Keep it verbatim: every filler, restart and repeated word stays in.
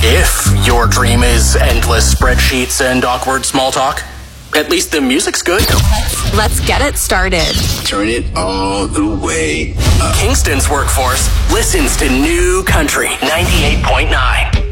If your dream is endless spreadsheets and awkward small talk, at least the music's good. Let's get it started. Turn it all the way up. Kingston's workforce listens to New Country ninety-eight point nine.